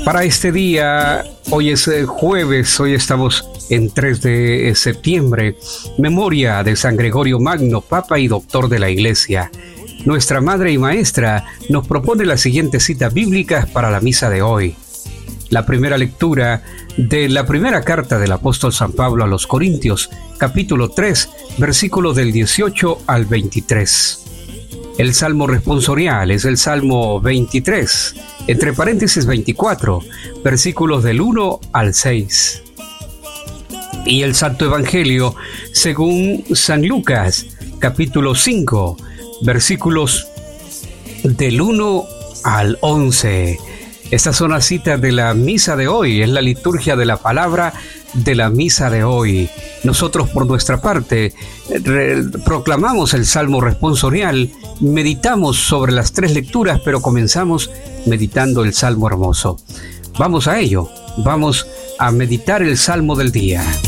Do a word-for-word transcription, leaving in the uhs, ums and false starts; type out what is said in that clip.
Para este día, hoy es eh, jueves, hoy estamos en tres de septiembre, memoria de San Gregorio Magno, Papa y Doctor de la Iglesia. Nuestra Madre y Maestra nos propone las siguientes citas bíblicas para la misa de hoy. La primera lectura de la primera carta del apóstol San Pablo a los Corintios, capítulo tres, versículos del dieciocho al veintitrés. El salmo responsorial es el salmo veintitrés, entre paréntesis veinticuatro, versículos del uno al seis. Y el Santo Evangelio según San Lucas, capítulo cinco, versículos del uno al once. Estas son las citas de la misa de hoy, es la liturgia de la palabra de la misa de hoy. Nosotros, por nuestra parte, re- proclamamos el Salmo responsorial, meditamos sobre las tres lecturas, pero comenzamos meditando el Salmo hermoso. Vamos a ello, vamos a meditar el Salmo del día.